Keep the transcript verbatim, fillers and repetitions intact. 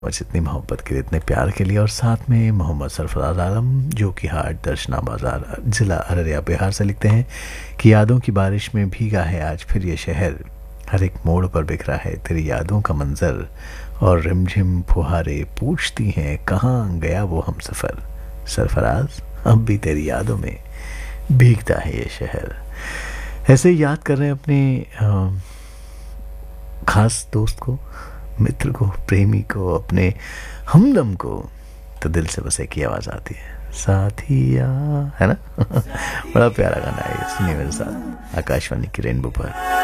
और इतनी मोहब्बत के लिए, इतने प्यार के लिए। और साथ में मोहम्मद सरफराज आलम जो कि हाट दर्शना बाज़ार ज़िला अररिया बिहार से लिखते हैं कि यादों की बारिश में भीगा है आज फिर ये शहर, हर एक मोड़ पर बिखरा है तेरी यादों का मंजर, और रिमझिम फुहारे पूछती हैं कहाँ गया वो हम सफ़र, सरफराज अब भी तेरी यादों में भीगता है ये शहर। ऐसे ही याद कर रहे हैं अपने अ, खास दोस्त को, मित्र को, प्रेमी को, अपने हमदम को, तो दिल से बस एक ही आवाज़ आती है, साथिया, है ना। बड़ा प्यारा गाना है, सुनिए मेरे साथ आकाशवाणी की रेनबो पर।